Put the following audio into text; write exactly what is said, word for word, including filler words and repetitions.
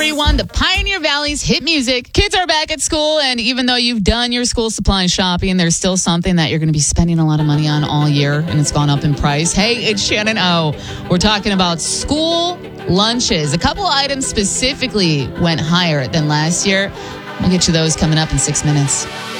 everyone to Pioneer Valley's hit music. Kids are back at school, and even though you've done your school supply shopping, there's still something that you're going to be spending a lot of money on all year, and it's gone up in price. Hey, it's Shannon O. We're talking about school lunches. A couple items specifically went higher than last year. We'll get you those coming up in six minutes.